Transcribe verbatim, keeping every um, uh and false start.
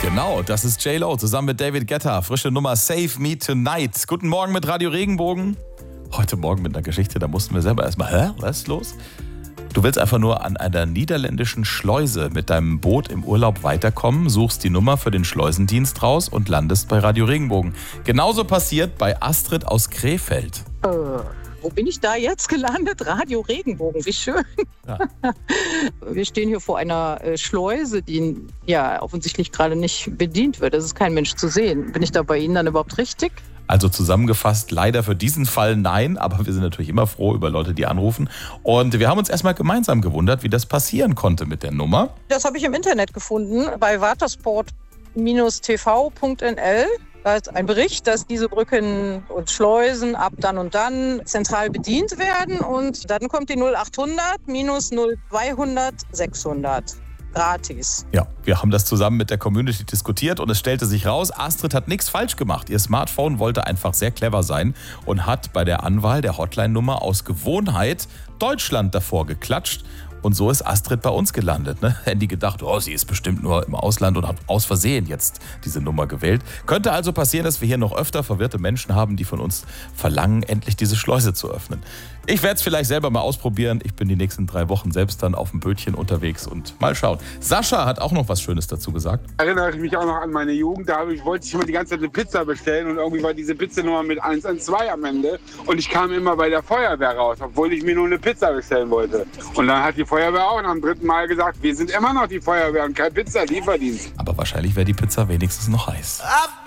Genau, das ist J-Lo zusammen mit David Guetta. Frische Nummer Save Me Tonight. Guten Morgen mit Radio Regenbogen. Heute Morgen mit einer Geschichte, da mussten wir selber erstmal, hä, was ist los? Du willst einfach nur an einer niederländischen Schleuse mit deinem Boot im Urlaub weiterkommen, suchst die Nummer für den Schleusendienst raus und landest bei Radio Regenbogen. Genauso passiert bei Astrid aus Krefeld. Äh, wo bin ich da jetzt gelandet? Radio Regenbogen, wie schön. Ja. Wir stehen hier vor einer äh, Schleuse, die ja offensichtlich gerade nicht bedient wird. Es ist kein Mensch zu sehen. Bin ich da bei Ihnen dann überhaupt richtig? Also zusammengefasst, leider für diesen Fall nein, aber wir sind natürlich immer froh über Leute, die anrufen. Und wir haben uns erstmal gemeinsam gewundert, wie das passieren konnte mit der Nummer. Das habe ich im Internet gefunden, bei watersport Bindestrich t v Punkt n l. Da ist ein Bericht, dass diese Brücken und Schleusen ab dann und dann zentral bedient werden. Und dann kommt die null achthundert minus null zweihundert sechshundert. Gratis. Ja, wir haben das zusammen mit der Community diskutiert und es stellte sich raus, Astrid hat nichts falsch gemacht. Ihr Smartphone wollte einfach sehr clever sein und hat bei der Anwahl der Hotline-Nummer aus Gewohnheit Deutschland davor geklatscht. Und so ist Astrid bei uns gelandet. Ne? Handy gedacht, oh, sie ist bestimmt nur im Ausland und hat aus Versehen jetzt diese Nummer gewählt. Könnte also passieren, dass wir hier noch öfter verwirrte Menschen haben, die von uns verlangen, endlich diese Schleuse zu öffnen. Ich werde es vielleicht selber mal ausprobieren. Ich bin die nächsten drei Wochen selbst dann auf dem Bötchen unterwegs und mal schauen. Sascha hat auch noch was Schönes dazu gesagt. Erinnere ich mich auch noch an meine Jugend. Da ich, wollte ich immer die ganze Zeit eine Pizza bestellen und irgendwie war diese Pizza-Nummer mit eins eins zwei am Ende. Und ich kam immer bei der Feuerwehr raus, obwohl ich mir nur eine Pizza bestellen wollte. Und dann hat die Feuerwehr auch am dritten Mal gesagt, wir sind immer noch die Feuerwehr und kein Pizzalieferdienst. Aber wahrscheinlich wäre die Pizza wenigstens noch heiß.